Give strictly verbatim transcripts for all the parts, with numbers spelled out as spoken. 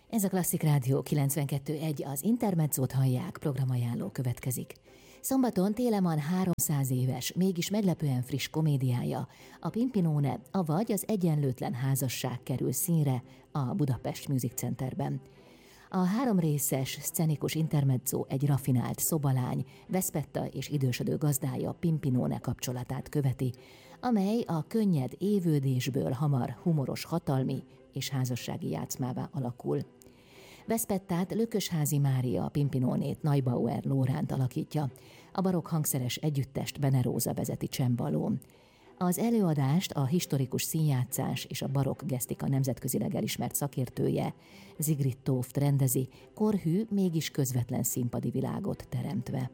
Ez a Klasszik Rádió kilencvenkettő pont egy, az Intermezzót hallják, programajánló következik. Szombaton Téleman háromszáz éves, mégis meglepően friss komédiája, a Pimpinóne, avagy az Egyenlőtlen házasság kerül színre a Budapest Music Centerben. A három részes szcenikus intermezzó egy rafinált szobalány, Veszpetta és idősödő gazdája Pimpinóne kapcsolatát követi, amely a könnyed évődésből hamar humoros hatalmi és házassági játszmává alakul. Veszpettát Lökösházi Mária, Pimpinónét Neubauer Lóránt alakítja, a barokk hangszeres együttest Bene Róza vezeti csembalón. Az előadást a historikus színjátszás és a barokk gesztika nemzetközileg elismert szakértője, Sigrid Tóft rendezi, korhű, mégis közvetlen színpadi világot teremtve.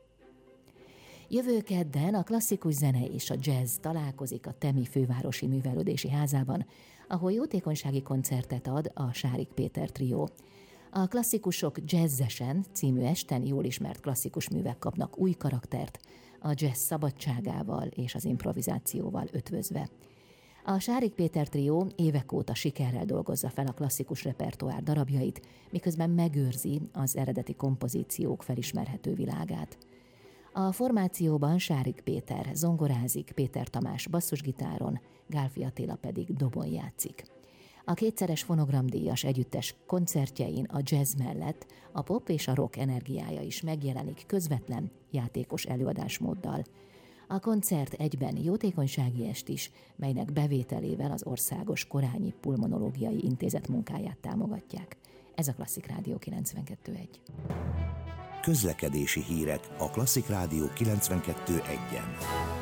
Jövő kedden a klasszikus zene és a jazz találkozik a Temi Fővárosi Művelődési Házában, ahol jótékonysági koncertet ad a Sárik Péter trió. A Klasszikusok Jazzesen című esten jól ismert klasszikus művek kapnak új karaktert, a jazz szabadságával és az improvizációval ötvözve. A Sárik Péter trió évek óta sikerrel dolgozza fel a klasszikus repertoár darabjait, miközben megőrzi az eredeti kompozíciók felismerhető világát. A formációban Sárik Péter zongorázik, Péter Tamás basszusgitáron, Gálfi Attila pedig dobon játszik. A kétszeres fonogramdíjas együttes koncertjein a jazz mellett a pop és a rock energiája is megjelenik közvetlen, játékos előadásmóddal. A koncert egyben jótékonysági est is, melynek bevételével az Országos Korányi Pulmonológiai Intézet munkáját támogatják. Ez a Klasszik Rádió kilencvenkettő pont egy. Közlekedési hírek a Klasszik Rádió kilencvenkettő pont egyen.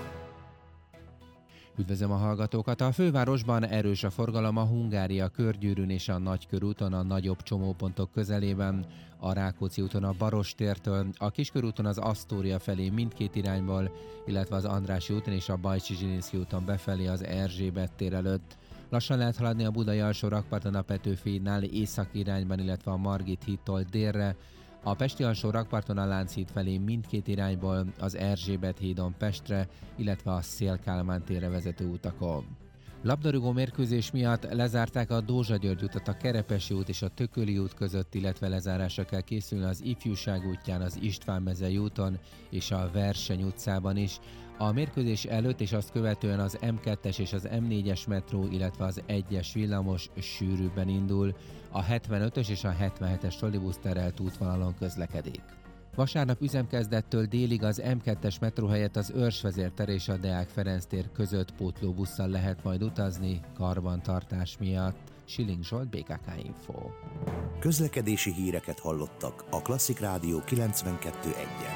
Üdvözlöm a hallgatókat! A fővárosban erős a forgalom a Hungária körgyűrűn és a Nagykörúton a nagyobb csomópontok közelében, a Rákóczi úton a Barostértől, a Kiskörúton az Asztória felé mindkét irányból, illetve az Andrássy úton és a Bajcsy-Zsilinszky úton befelé az Erzsébet tér előtt. Lassan lehet haladni a Budai alsó rakparton a Petőfi hídnál északi irányban, illetve a Margit hídtól délre, a Pesti alsó rakparton a Lánchíd felé mindkét irányból, az Erzsébet hídon Pestre, illetve a Széll-Kálmán térre vezető utakon. Labdarúgó mérkőzés miatt lezárták a Dózsa-György utat a Kerepesi út és a Tököli út között, illetve lezárásra kell készülni az Ifjúság útján, az István mezei úton és a Verseny utcában is. A mérkőzés előtt és azt követően az em kettes és az em négyes metró, illetve az egyes villamos sűrűbben indul. A hetvenötös és a hetvenhetes trollibusz terelt útvonalon közlekedik. Vasárnap üzemkezdettől délig az em kettes metró helyett az Őrsvezér és a Deák Ferenc tér között pótlóbusszal lehet majd utazni karbantartás miatt. Schilling Zsolt, bé ká ká Info. Közlekedési híreket hallottak a Klasszik Rádió kilencvenkettő pont egyen.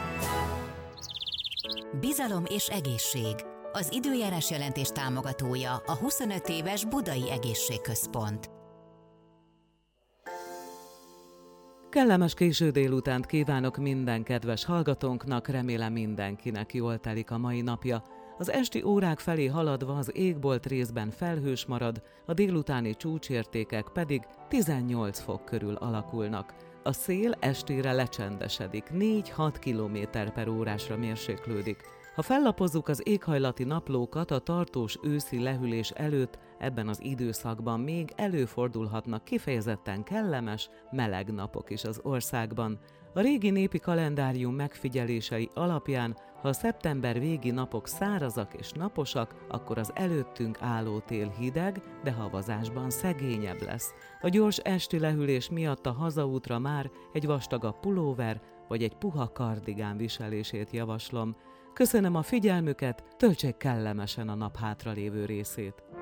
Bizalom és egészség. Az időjárás jelentés támogatója a huszonöt éves Budai Egészségközpont. Kellemes késő délutánt kívánok minden kedves hallgatónknak, remélem mindenkinek jól telik a mai napja. Az esti órák felé haladva az égbolt részben felhős marad, a délutáni csúcsértékek pedig tizennyolc fok körül alakulnak. A szél estére lecsendesedik, négy-hat kilométer per órásra mérséklődik. Ha fellapozzuk az éghajlati naplókat, a tartós őszi lehűlés előtt ebben az időszakban még előfordulhatnak kifejezetten kellemes, meleg napok is az országban. A régi népi kalendárium megfigyelései alapján, ha a szeptember végi napok szárazak és naposak, akkor az előttünk álló tél hideg, de havazásban szegényebb lesz. A gyors esti lehűlés miatt a hazaútra már egy vastagabb pulóver vagy egy puha kardigán viselését javaslom. Köszönöm a figyelmüket, töltsék kellemesen a nap hátralévő részét.